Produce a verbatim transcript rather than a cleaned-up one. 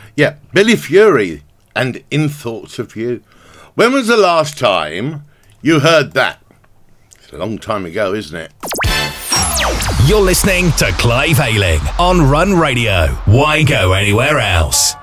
Yeah, Billy Fury and In Thoughts of You. When was the last time you heard that? It's a long time ago, isn't it? You're listening to Clive Ayling on Run Radio. Why go anywhere else?